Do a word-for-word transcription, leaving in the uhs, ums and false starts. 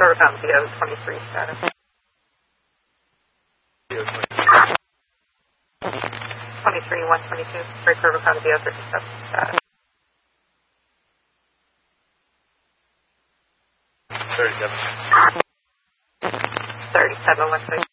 Curve Mountain V O twenty-three status. twenty-three, one twenty-two. Break Curve Mountain V O thirty-seven status. thirty-seven. thirty-seven, one twenty.